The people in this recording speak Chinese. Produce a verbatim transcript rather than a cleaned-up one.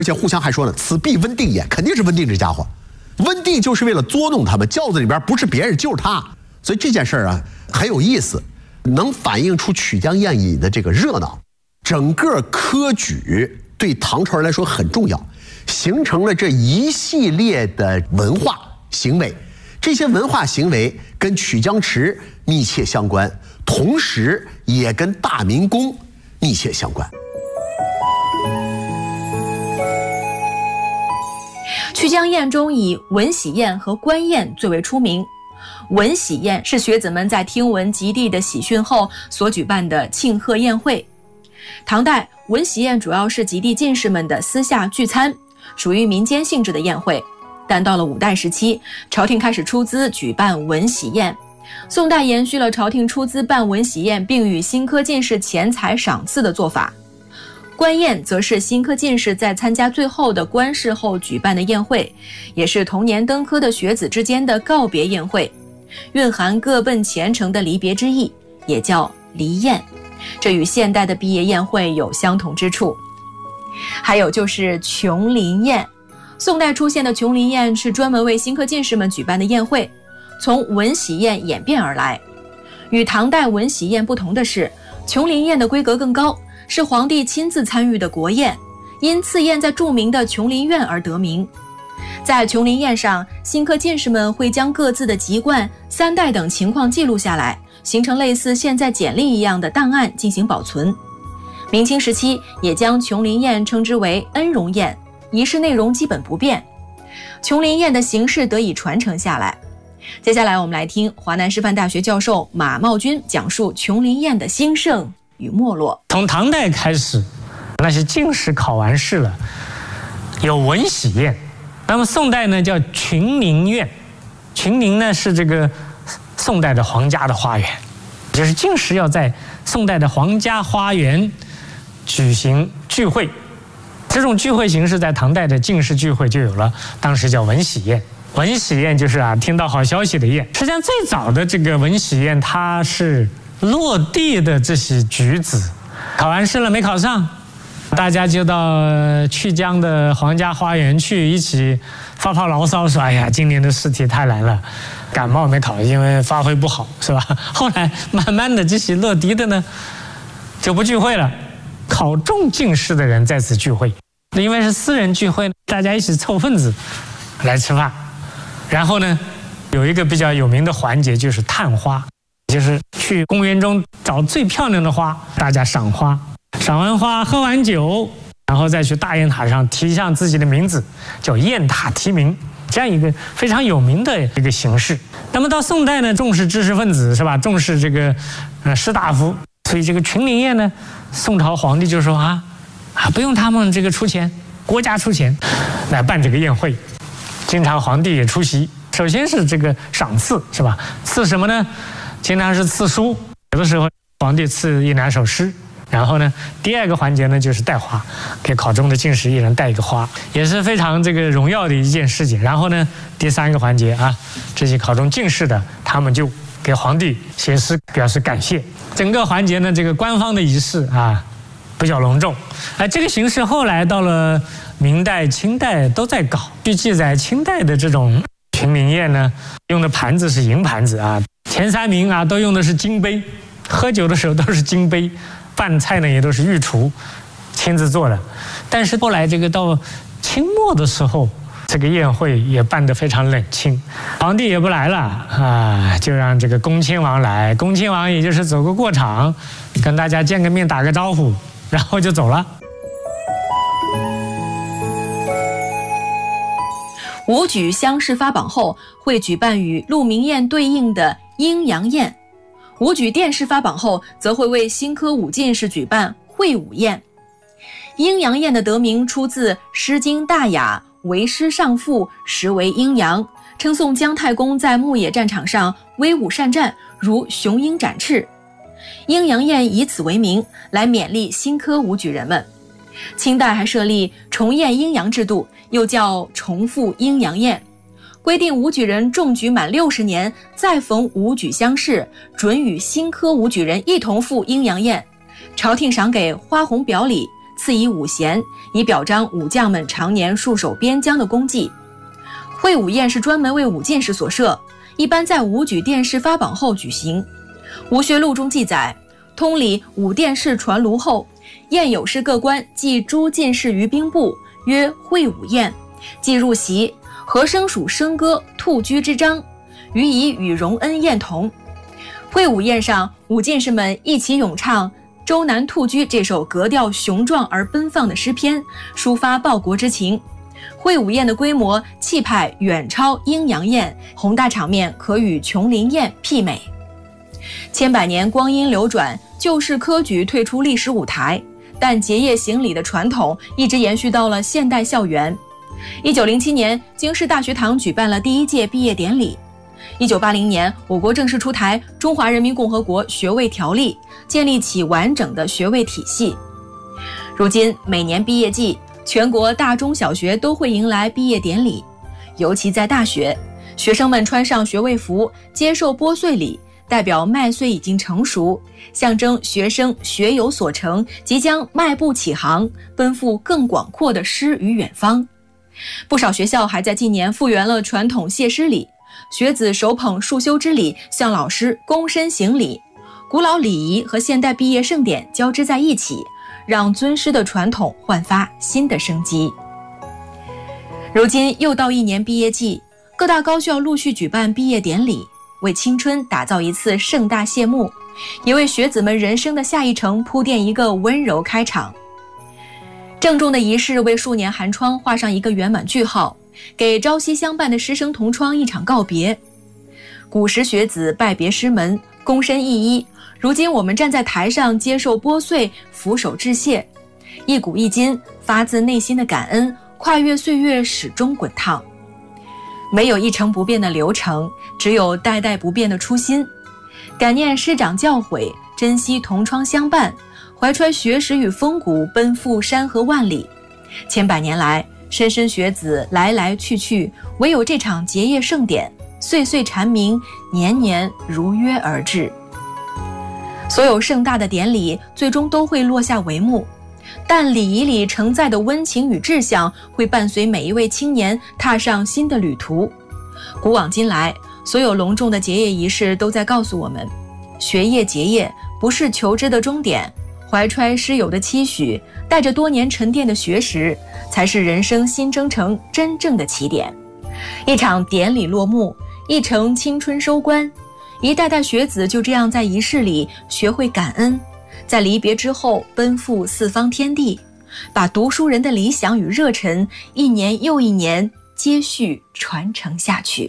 而且互相还说呢，此必温定也，肯定是温定这家伙。温定就是为了捉弄他们，轿子里边不是别人就是他，所以这件事儿啊很有意思，能反映出曲江宴饮的这个热闹。整个科举对唐朝人来说很重要，形成了这一系列的文化行为。这些文化行为跟曲江池密切相关，同时也跟大明宫密切相关。 曲江宴中以文喜宴和官宴最为出名。文喜宴是学子们在听闻及第的喜讯后所举办的庆贺宴会。唐代文喜宴主要是及第进士们的私下聚餐，属于民间性质的宴会。但到了五代时期，朝廷开始出资举办文喜宴。宋代延续了朝廷出资办文喜宴并与新科进士钱财赏赐的做法。官宴则是新科进士在参加最后的官试后举办的宴会，也是同年登科的学子之间的告别宴会，蕴含各奔前程的离别之意，也叫离宴。这与现代的毕业宴会有相同之处。还有就是琼林宴。宋代出现的琼林宴是专门为新科进士们举办的宴会，从文喜宴演变而来。与唐代文喜宴不同的是，琼林宴的规格更高，是皇帝亲自参与的国宴，因赐宴在著名的琼林苑而得名。在琼林宴上，新科进士们会将各自的籍贯、三代等情况记录下来，形成类似现在简历一样的档案进行保存。明清时期也将琼林宴称之为恩荣宴，仪式内容基本不变，琼林宴的形式得以传承下来。接下来我们来听华南师范大学教授马茂军讲述琼林宴的兴盛与没落。 从唐代开始，那些进士考完试了，有文喜宴。那么宋代呢叫群林宴，群林呢是这个宋代的皇家的花园，就是进士要在宋代的皇家花园举行聚会。这种聚会形式在唐代的进士聚会就有了，当时叫文喜宴。文喜宴就是啊，听到好消息的宴。实际上最早的这个文喜宴，它是落地的这些举子考完试了没考上，大家就到曲江的皇家花园去一起发发牢骚，说哎呀今年的试题太难了，感冒没考，因为发挥不好，是吧？后来慢慢的这些落地的呢就不聚会了，考中进士的人在此聚会，因为是私人聚会，大家一起凑份子来吃饭。然后呢有一个比较有名的环节就是探花，就是去公园中找最漂亮的花，大家赏花，赏完花喝完酒，然后再去大雁塔上题上自己的名字，叫雁塔题名，这样一个非常有名的一个形式。那么到宋代呢，重视知识分子，是吧？重视这个呃士大夫，所以这个群林宴呢，宋朝皇帝就说啊啊不用他们这个出钱，国家出钱来办这个宴会，经常皇帝也出席。首先是这个赏赐，是吧？赐什么呢？经常是赐书，有的时候皇帝赐一两首诗。然后呢，第二个环节呢就是带花，给考中的进士一人带一个花，也是非常这个荣耀的一件事情。然后呢，第三个环节啊，这些考中进士的，他们就给皇帝写诗表示感谢。整个环节呢，这个官方的仪式啊比较隆重。哎，这个形式后来到了明代、清代都在搞。据记载，清代的这种群林宴呢，用的盘子是银盘子啊，前三名啊都用的是金杯，喝酒的时候都是金杯。饭菜呢也都是御厨亲自做的。但是后来这个到清末的时候，这个宴会也办得非常冷清，皇帝也不来了啊，就让这个恭亲王来。恭亲王也就是走个过场，跟大家见个面打个招呼，然后就走了。 武举乡试发榜后，会举办与鹿鸣宴对应的阴阳宴。武举殿试发榜后，则会为新科武进士举办会武宴。阴阳宴的得名出自《诗经·大雅》，为师上父，实为阴阳，称颂姜太公在牧野战场上威武善战，如雄鹰展翅。阴阳宴以此为名，来勉励新科武举人们。清代还设立重宴阴阳制度，又叫重复阴阳宴，规定武举人中举满六十年，再逢武举乡试，准与新科武举人一同赴阴阳宴。朝廷赏给花红表里， 赐以五衔，以表彰武将们常年戍守边疆的功绩。会武宴是专门为武进士所设，一般在武举殿试发榜后举行。吴学录中记载，通理武殿试传卢后，宴有事各官祭诸进士于兵部，曰会武宴。既入席，和声属笙歌兔居之章，予以与荣恩宴同。会武宴上，武进士们一起咏唱《周南兔居》这首格调雄壮而奔放的诗篇，抒发报国之情。会武宴的规模气派远超阴阳宴，宏大场面可与琼林宴媲美。千百年光阴流转，旧式科举退出历史舞台，但结业行礼的传统一直延续到了现代校园。一九零七年，京师大学堂举办了第一届毕业典礼。一九八零年，我国正式出台《中华人民共和国学位条例》，建立起完整的学位体系。如今，每年毕业季，全国大中小学都会迎来毕业典礼，尤其在大学，学生们穿上学位服，接受拨穗礼，代表麦穗已经成熟，象征学生学有所成，即将迈步起航，奔赴更广阔的诗与远方。不少学校还在近年复原了传统谢师礼，学子手捧束修之礼向老师躬身行礼，古老礼仪和现代毕业盛典交织在一起，让尊师的传统焕发新的生机。如今又到一年毕业季，各大高校陆续举办毕业典礼，为青春打造一次盛大谢幕，也为学子们人生的下一程铺垫一个温柔开场。郑重的仪式为数年寒窗画上一个圆满句号，给朝夕相伴的师生同窗一场告别。古时学子拜别师门，躬身一揖，如今我们站在台上接受拨穗，俯首致谢，一古一今，发自内心的感恩，跨越岁月始终滚烫。没有一成不变的流程，只有代代不变的初心。感念师长教诲，珍惜同窗相伴，怀揣学识与风骨，奔赴山河万里。千百年来，莘莘学子来来去去，唯有这场结业盛典，岁岁蝉鸣，年年如约而至。所有盛大的典礼最终都会落下帷幕，但礼仪里承载的温情与志向会伴随每一位青年踏上新的旅途。古往今来，所有隆重的结业仪式都在告诉我们，学业结业不是求知的终点，怀揣师友的期许，带着多年沉淀的学识，才是人生新征程真正的起点。一场典礼落幕，一程青春收官，一代代学子就这样在仪式里学会感恩，在离别之后奔赴四方天地，把读书人的理想与热忱一年又一年接续传承下去。